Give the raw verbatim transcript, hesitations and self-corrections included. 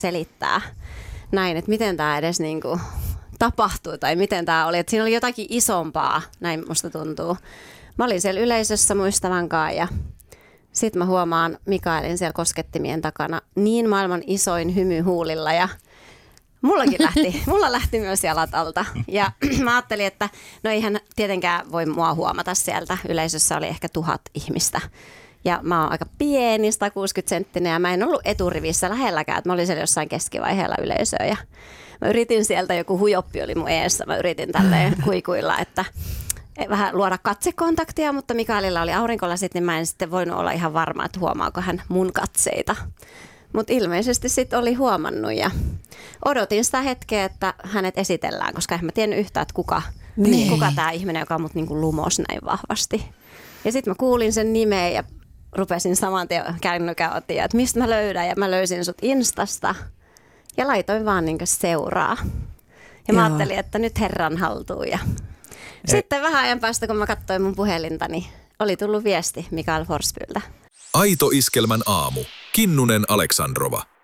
selittää näin, että miten tämä edes niinku tapahtui tai miten tämä oli. Että siinä oli jotakin isompaa, näin musta tuntuu. Mä olin siellä yleisössä muistavan kanssa ja sitten mä huomaan Mikaelin siellä koskettimien takana niin maailman isoin hymy huulilla ja mullakin lähti, mulla lähti myös jalat alta. Ja mä ajattelin, että no eihän tietenkään voi mua huomata sieltä. Yleisössä oli ehkä tuhat ihmistä. Ja mä oon aika pieni, sata kuusikymmentä senttinen ja mä en ollut eturivissä lähelläkään. Että mä olin siellä jossain keskivaiheella yleisöä ja mä yritin sieltä, joku hujoppi oli mun eessä. Mä yritin tälleen kuikuilla, että vähän luoda katsekontaktia, mutta Mikaelilla oli aurinkolasit, niin mä en sitten voinut olla ihan varma, että huomaako hän mun katseita. Mutta ilmeisesti sitten oli huomannut ja odotin sitä hetkeä, että hänet esitellään, koska en mä tiennyt yhtään, että kuka, niin. kuka tämä ihminen, joka mut niinku lumos näin vahvasti. Ja sitten mä kuulin sen nimeä ja rupesin saman tien kännykän otin, että mistä mä löydän ja mä löysin sut Instasta ja laitoin vaan niinku seuraa. Ja mä Joo. ajattelin, että nyt herran haltuun ja e- sitten vähän ajan päästä, kun mä katsoin mun puhelinta, niin oli tullut viesti Mikael Forsbyltä. Aito Iskelmän aamu. Kinnunen Aleksandrova.